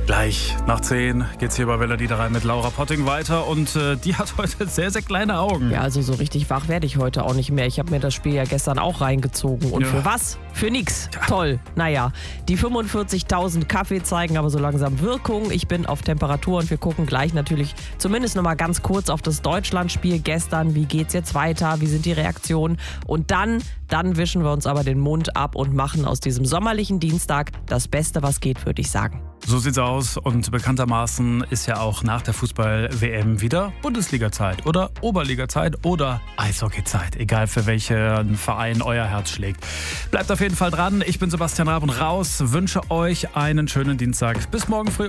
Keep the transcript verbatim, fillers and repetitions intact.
Gleich nach zehn geht's hier bei Welle Liederei mit Laura Potting weiter und äh, die hat heute sehr, sehr kleine Augen. Ja, also so richtig wach werde ich heute auch nicht mehr. Ich habe mir das Spiel ja gestern auch reingezogen. Und Ja. für was? Für nix. Ja. Toll. Naja, die fünfundvierzigtausend Kaffee zeigen aber so langsam Wirkung. Ich bin auf Temperatur und wir gucken gleich natürlich zumindest noch mal ganz kurz auf das Deutschlandspiel gestern. Wie geht's jetzt weiter? Wie sind die Reaktionen? Und dann, dann wischen wir uns aber den Mund ab und machen aus diesem sommerlichen Dienstag das Beste, was geht, würde ich sagen. So sieht's aus und bekanntermaßen ist ja auch nach der Fußball-W M wieder Bundesliga-Zeit oder Oberliga-Zeit oder Eishockey-Zeit. Egal für welchen Verein euer Herz schlägt. Bleibt auf jeden Fall dran. Ich bin Sebastian Raab und raus. Wünsche euch einen schönen Dienstag. Bis morgen früh.